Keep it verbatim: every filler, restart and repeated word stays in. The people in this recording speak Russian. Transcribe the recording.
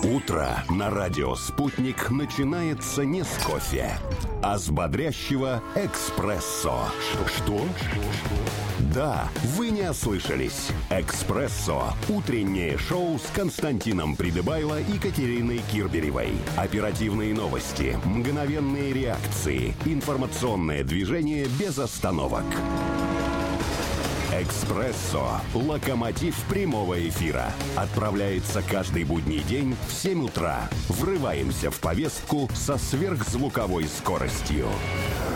Утро на радио «Спутник» начинается не с кофе, а с бодрящего эспрессо. Что? Да, вы не ослышались. «Экспрессо» – утреннее шоу с Константином Придыбайло и Катериной Кирберевой. Оперативные новости, мгновенные реакции, информационное движение без остановок. «Экспрессо» – локомотив прямого эфира. Отправляется каждый будний день в семь утра. Врываемся в повестку со сверхзвуковой скоростью.